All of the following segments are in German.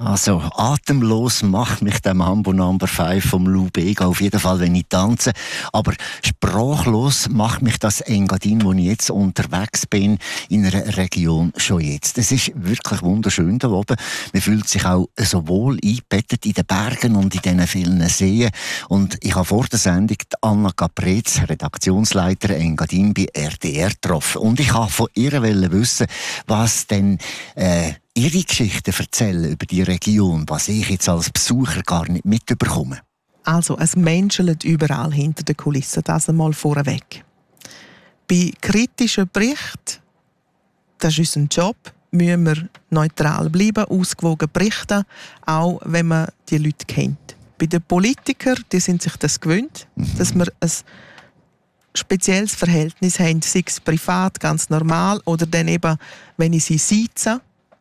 Also, atemlos macht mich der Mambo Number 5 vom Lou Bega auf jeden Fall, wenn ich tanze. Aber sprachlos macht mich das Engadin, wo ich jetzt unterwegs bin, in einer Region schon jetzt. Es ist wirklich wunderschön da oben. Man fühlt sich auch so wohl eingebettet in den Bergen und in diesen vielen Seen. Und ich habe vor der Sendung die Anna Caprez, Redaktionsleiter Engadin bei RTR, getroffen. Und ich wollte von ihr wissen, was denn ihre Geschichten erzählen über die Region, was ich jetzt als Besucher gar nicht mitbekomme. Also, es menschelt überall hinter den Kulissen, das einmal vorweg. Bei kritischen Berichten, das ist unser Job, müssen wir neutral bleiben, ausgewogen berichten, auch wenn man die Leute kennt. Bei den Politikern, die sind sich das gewöhnt, dass wir ein spezielles Verhältnis haben, sei es privat, ganz normal, oder dann eben, wenn ich sie sitze.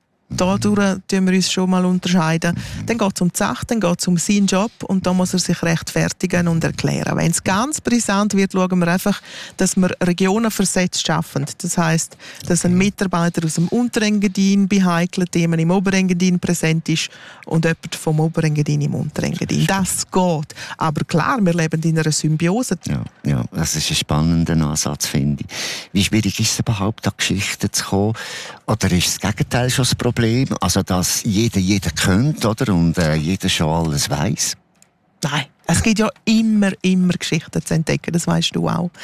Dadurch tun wir uns schon mal unterscheiden. Dann geht es um die Sache, dann geht es um seinen Job und da muss er sich rechtfertigen und erklären. Wenn es ganz brisant wird, schauen wir einfach, dass wir Regionen versetzt schaffen. Das heisst, dass ein Mitarbeiter aus dem Unterengadin bei heiklen Themen im Oberengadin präsent ist und jemand vom Oberengadin im Unterengadin. Das geht. Aber klar, wir leben in einer Symbiose. Ja, das ist ein spannender Ansatz, finde ich. Wie schwierig ist es überhaupt, an Geschichten zu kommen? Oder ist das Gegenteil schon das Problem? Also, dass jeder kennt, oder? Und jeder schon alles weiss? Nein, es gibt ja immer Geschichten zu entdecken, das weisst du auch.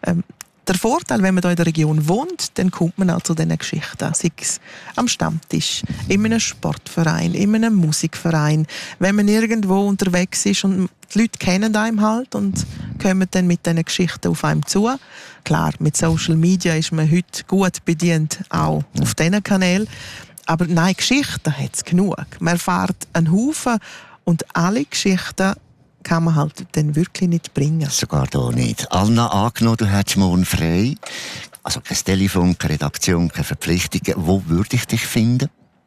Der Vorteil, wenn man hier in der Region wohnt, dann kommt man auch zu diesen Geschichten. Sei es am Stammtisch, in einem Sportverein, in einem Musikverein. Wenn man irgendwo unterwegs ist und die Leute kennen einem halt und kommen dann mit diesen Geschichten auf einem zu. Klar, mit Social Media ist man heute gut bedient, auch auf diesen Kanälen. Aber nein, Geschichten hat es genug. Man erfährt einen Haufen und alle Geschichten kann man halt dann wirklich nicht bringen. Sogar da nicht. Anna, angenommen, du hättest morgen frei. Also kein Telefon, keine Redaktion, keine Verpflichtungen. Wo würde ich dich finden?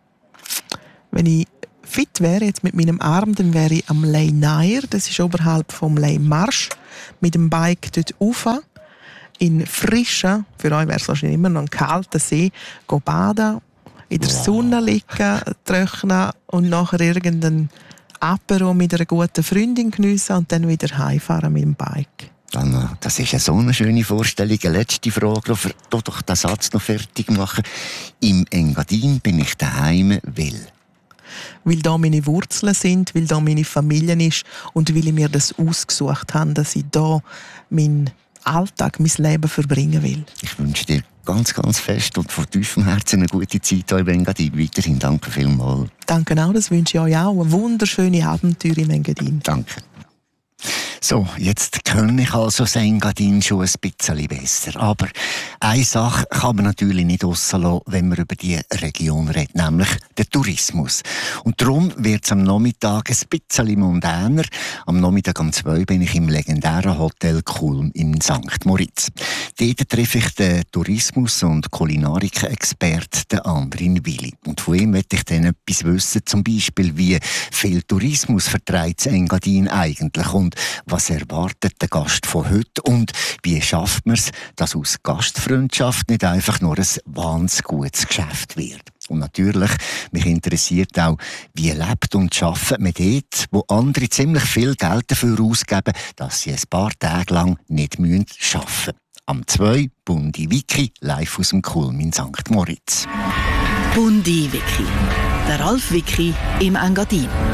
Wenn ich fit wäre jetzt mit meinem Arm, dann wäre ich am Ley Nair. Das ist oberhalb vom Ley Marsch. Mit dem Bike dort rauf. In frischen, für euch wäre es wahrscheinlich immer noch ein kalter See, go baden, in der Sonne liegen, trocknen und nachher irgendein Apero mit einer guten Freundin geniessen und dann wieder heimfahren mit dem Bike. Anna, das ist so eine schöne Vorstellung. Eine letzte Frage, doch den Satz noch fertig machen. Im Engadin bin ich daheim, weil da meine Wurzeln sind, weil da meine Familie ist und weil ich mir das ausgesucht habe, dass ich da meinen Alltag, mein Leben verbringen will. Ich wünsche dir ganz, ganz fest und von tiefem Herzen eine gute Zeit hier im Engadin. Weiterhin danke vielmals. Danke auch, das wünsche ich euch auch. Eine wunderschöne Abenteuer im Engadin. Danke. So, jetzt kenne ich also das Engadin schon ein bisschen besser. Aber eine Sache kann man natürlich nicht rauslassen, wenn man über die Region redet, nämlich den Tourismus. Und darum wird es am Nachmittag ein bisschen mundäner. Am Nachmittag um 2 bin ich im legendären Hotel Kulm in St. Moritz. Dort treffe ich den Tourismus- und Kulinarik-Experten Andrin Willi. Und von ihm möchte ich dann etwas wissen, zum Beispiel, wie viel Tourismus vertreibt das Engadin eigentlich und was erwartet der Gast von heute und wie schafft man es, dass aus Gastfreundschaft nicht einfach nur ein wahnsinnig gutes Geschäft wird. Und natürlich, mich interessiert auch, wie lebt und arbeitet man dort, wo andere ziemlich viel Geld dafür ausgeben, dass sie ein paar Tage lang nicht arbeiten müssen. Am 2 Bundi Wiki, live aus dem Kulm in St. Moritz. Bundi Wiki. Der Ralf Wiki im Engadin.